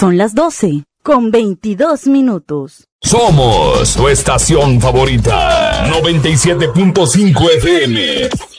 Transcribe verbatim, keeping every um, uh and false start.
Son las doce, con veintidós minutos. Somos tu estación favorita. noventa y siete punto cinco F M.